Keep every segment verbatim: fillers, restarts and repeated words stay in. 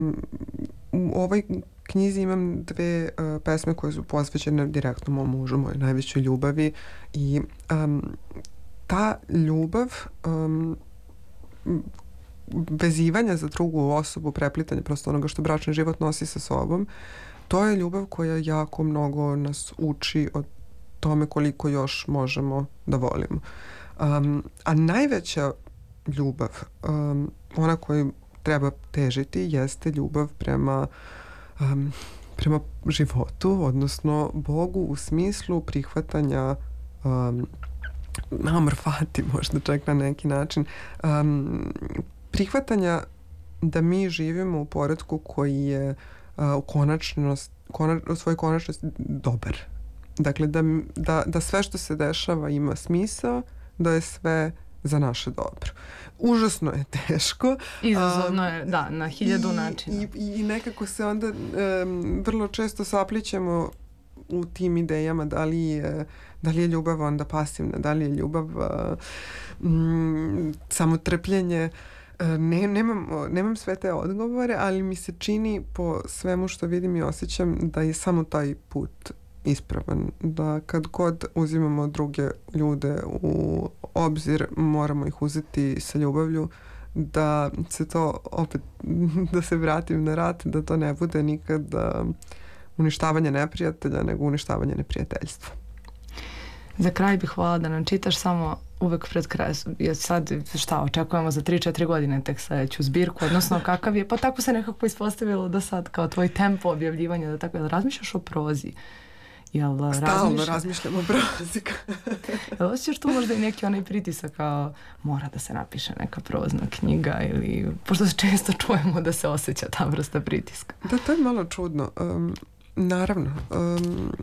u ovoj knjizi imam dve uh, pesme koje su posvećene direktno mom mužu, mojoj najvećoj ljubavi i um, ta ljubav um, vezivanja za drugu osobu, preplitanje prosto onoga što bračni život nosi sa sobom, to je ljubav koja jako mnogo nas uči o tome koliko još možemo da volimo. Um, a najveća ljubav, um, ona koju treba težiti, jeste ljubav prema um, prema životu, odnosno Bogu u smislu prihvatanja um, amor fati, možda čak na neki način, um, prihvatanja da mi živimo u poretku koji je uh, u konačnost, kona, u svojoj konačnosti dobar. Dakle, da, da, da sve što se dešava ima smisao, da je sve za naše dobro. Užasno je teško. Izazovno je, da, na hiljadu i, načina. I, I nekako se onda um, vrlo često saplićemo u tim idejama da li je, da li je ljubav onda pasivna, da li je ljubav uh, mm, samo trpljenje. Ne, nemam, nemam sve te odgovore, ali mi se čini po svemu što vidim i osjećam da je samo taj put ispravan. Da kad god uzimamo druge ljude u obzir, moramo ih uzeti sa ljubavlju, da se to opet, da se vratim na rat, da to ne bude nikad uništavanje neprijatelja, nego uništavanje neprijateljstva. Za kraj bih voljela da nam čitaš samo uvek pred kraj, jer sad šta očekujemo za tri četiri godine tek sledeću zbirku, odnosno kakav je, pa tako se nekako ispostavilo da sad kao tvoj tempo objavljivanja, da tako, jel razmišljaš o prozi? Jel Stalno razmišlja... razmišljam o prozi. Jel osjećaš tu možda i neki onaj pritisak kao mora da se napiše neka prozna knjiga ili, pošto se često čujemo da se osjeća ta vrsta pritiska. Da, to je malo čudno. Um, naravno, um,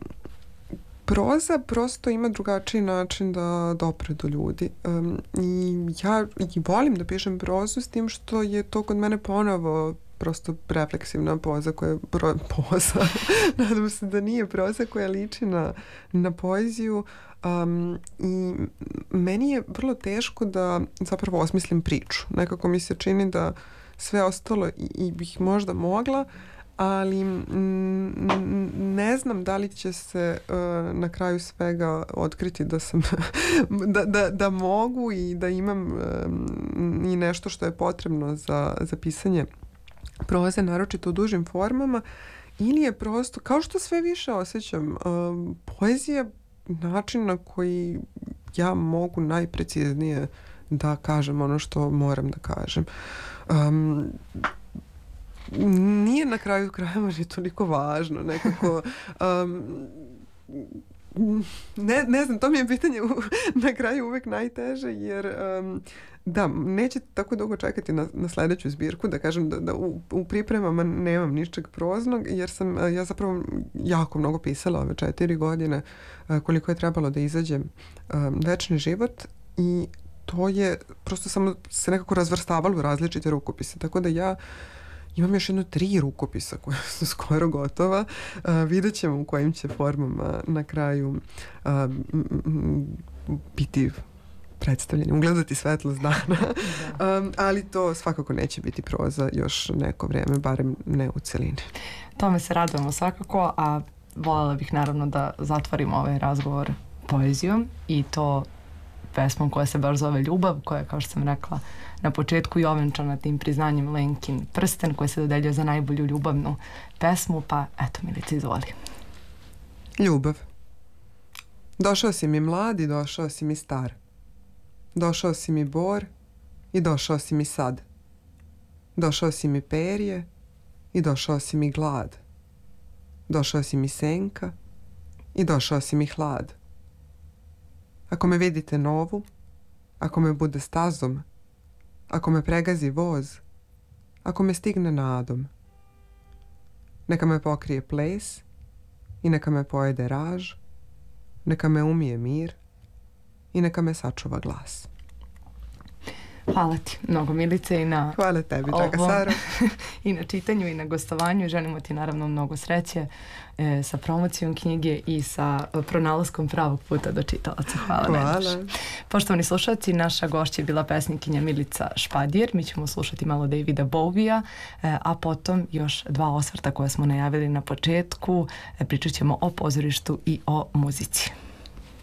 proza prosto ima drugačiji način da dopre do ljudi. Um, I ja i volim da pišem prozu s tim što je to kod mene ponovo prosto refleksivna poza koja je pro, poza. Nadam se da nije proza koja liči na, na poeziju. Um, I meni je vrlo teško da zapravo osmislim priču. Nekako mi se čini da sve ostalo i, i bih možda mogla, ali m, ne znam da li će se uh, na kraju svega otkriti da sam da, da, da mogu i da imam um, i nešto što je potrebno za, za pisanje proze, naročito u dužim formama, ili je prosto, kao što sve više osjećam, um, poezija način na koji ja mogu najpreciznije da kažem ono što moram da kažem. Um, nije na kraju krajeva ni toliko važno, nekako um, ne, ne znam, to mi je pitanje u, na kraju uvek najteže, jer um, da, neće tako dugo čekati na, na sledeću zbirku, da kažem da, da u, u pripremama nemam ničeg proznog, jer sam ja zapravo jako mnogo pisala ove četiri godine, koliko je trebalo da izađem um, Večni život, i to je prosto samo se nekako razvrstavalo u različite rukopise, tako da ja imam još jedno tri rukopisa koja su skoro gotova. Uh, vidjet ćemo u kojim će formama na kraju uh, biti predstavljeni, ugledati svetlost dana. um, ali to svakako neće biti proza još neko vreme, barem ne u celini. Tome se radujemo svakako, a voljela bih naravno da zatvorimo ovaj razgovor poezijom, i to pesmom koja se baš zove Ljubav, koja je, kao što sam rekla na početku, i ovenčana tim priznanjem Lenkin prsten, koji se dodeljuje za najbolju ljubavnu pesmu, pa eto, Milice, izvoli. Ljubav. Došao si mi mlad i došao si mi star. Došao si mi bor i došao si mi sad. Došao si mi perje i došao si mi glad. Došao si mi senka i došao si mi hlad. Ako me vidite novu, ako me bude stazom, ako me pregazi voz, ako me stigne nadom, neka me pokrije ples i neka me pojede raž, neka me umije mir i neka me sačuva glas. Hvala ti mnogo, Milice, i na Hvala tebi, draga Sara. I na čitanju i na gostovanju. Želimo ti naravno mnogo sreće e, sa promocijom knjige i sa pronalaskom pravog puta do čitalaca. Hvala. Hvala. Poštovani slušalci, naša gošća je bila pesnikinja Milica Špadjer. Mi ćemo slušati malo Davida Bowija, e, a potom još dva osvrta koje smo najavili na početku. E, pričat ćemo o pozorištu i o muzici.